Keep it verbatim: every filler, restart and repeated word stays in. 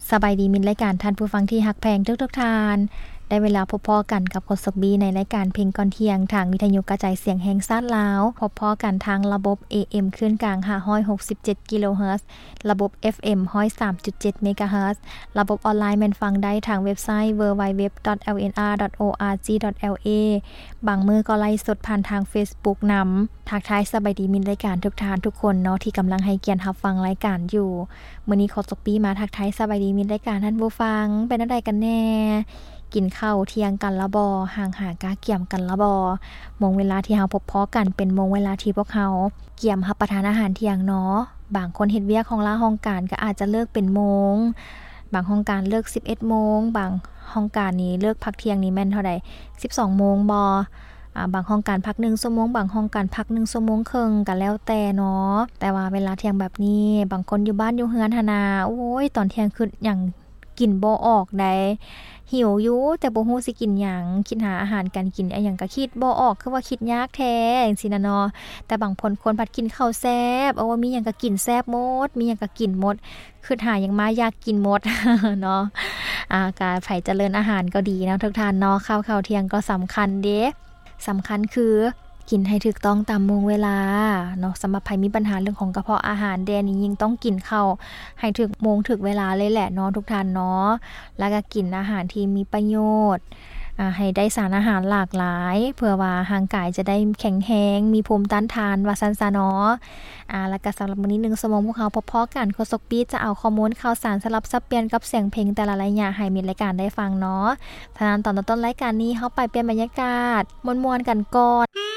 สบายดีมิตรรายการท่านผู้ฟังที่ฮักแพงทุกๆทานได้เวลาพบพอกันกับโคสบีในรายการเพลงก่อนเที่ยงทางวิทยุกระจายเสียงแห่งชาติลาวพบพอกันทางระบบ เอ เอ็ม คลื่นกลางห้าร้อยหกสิบเจ็ดกิโลเฮิรตซ์ระบบ เอฟ เอ็ม หนึ่งร้อยสามจุดเจ็ด เมกะเฮิรตซ์ระบบออนไลน์แม่นฟังได้ทางเว็บไซต์ ดับเบิลยู ดับเบิลยู ดับเบิลยู ดอท แอล เอ็น อาร์ ดอท โอ อาร์ จี ดอท แอล เอ บางมื้อก็ไลฟ์สดผ่านทาง Facebook นำทักทายสบายดีมิตรรายการทุกท่านทุกคนเนาะที่กำลังให้เกียรติรับฟังรายการอยู่มื้อนี้ขอสบีมาทักทายสบายดีมิตรรายการท่านผู้ฟังเป็นจังไดกันแน่กินข้าวเที่ยงกันละบ่ห่างหากาเกี่ยมกันละบ่มงเวลาที่เฮาพบพ้อกันเป็นมงเวลาที่พวกเฮาเกี่ยมรับประทานอาหารเที่ยงเนาะบางคนเฮ็ดเวียกของลาห้องการก็อาจจะเลิกเป็นโมงบางห้องการเลิก สิบเอ็ดโมงบางห้องการนี้เลิกพักเที่ยงนี่แม่นเท่าใด สิบสองโมงบ่อ่าบางห้องการพักหนึ่งชั่วโมงบางห้องการพักหนึ่งชั่วโมงครึ่งก็แล้วแต่เนาะแต่ว่าเวลาเที่ยงแบบนี้บางคนอยู่บ้านอยู่เฮือนหั่นน่ะโอ้ยตอนเที่ยงคือหยังกินบ่ออกได้หิวอยู่แต่บ่ฮู้สิกินหยังคิดหาอาหารการกินอะหยังก็คิดบ่ออกคือว่าคิดยากแท้จังซี่น่ะเนาะแต่บางคนคนผัดกินข้าวแซ่บเอาว่ามีหยังก็กินแซ่บหมดมีหยังก็กินหมดคือหาหยังมาอยากกินหมด เนาะอ่าการไผเจริญอาหารก็ดีนะทุกท่านเนาะข้าวข้าวเที่ยงก็สำคัญเด้สำคัญคือกินให้ถูกต้องตามมื้อเวลาเนาะสำหรับใครมีปัญหาเรื่องของกระเพาะอาหารแดนี่ยิ่งต้องกินข้าวให้ถูกโมงถูกเวลาเลยแหละเนาะทุกท่านเนาะแล้วก็กินอาหารที่มีประโยชน์อ่าให้ได้สารอาหารหลากหลายเพื่อว่าร่างกายจะได้แข็งแรงมีภูมิต้านทานว่าซั่นซะเนาะอ่าแล้วก็สำหรับมื้อนี้หนึ่งชั่วโมงพวกเราพอๆกันโคสกปีจะเอาข้อมูลข่าวสารสลับสับเปลี่ยนกับเสียงเพลงแต่ละระยะให้มีรายการได้ฟังเนาะฉะนั้นตอนต้นรายการนี้เฮาไปเปลี่ยนบรรยากาศม่วนๆกันก่อน